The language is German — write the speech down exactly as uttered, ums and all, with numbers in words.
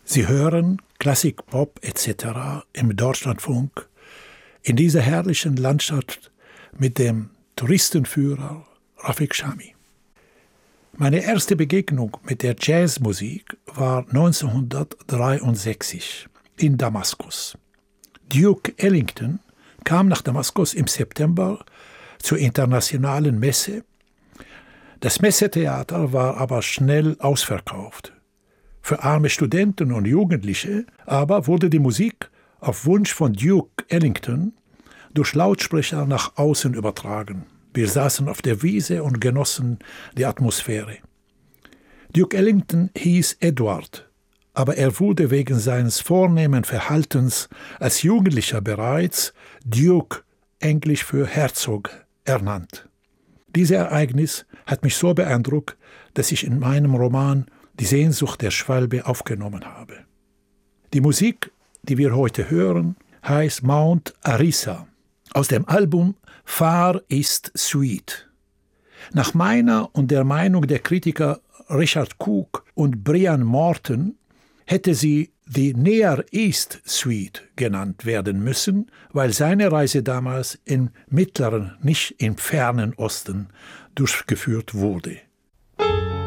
Sie hören Klassik, Pop et cetera im Deutschlandfunk in dieser herrlichen Landschaft mit dem Touristenführer Rafik Shami. Meine erste Begegnung mit der Jazzmusik war neunzehnhundertdreiundsechzig in Damaskus. Duke Ellington kam nach Damaskus im September zur internationalen Messe. Das Messetheater war aber schnell ausverkauft. Für arme Studenten und Jugendliche aber wurde die Musik auf Wunsch von Duke Ellington durch Lautsprecher nach außen übertragen. Wir saßen auf der Wiese und genossen die Atmosphäre. Duke Ellington hieß Edward, aber er wurde wegen seines vornehmen Verhaltens als Jugendlicher bereits Duke, englisch für Herzog, ernannt. Dieses Ereignis hat mich so beeindruckt, dass ich in meinem Roman Die Sehnsucht der Schwalbe aufgenommen habe. Die Musik, die wir heute hören, heißt Mount Arisa aus dem Album Far East Suite. Nach meiner und der Meinung der Kritiker Richard Cook und Brian Morton hätte sie die Near East Suite genannt werden müssen, weil seine Reise damals im Mittleren, nicht im Fernen Osten durchgeführt wurde.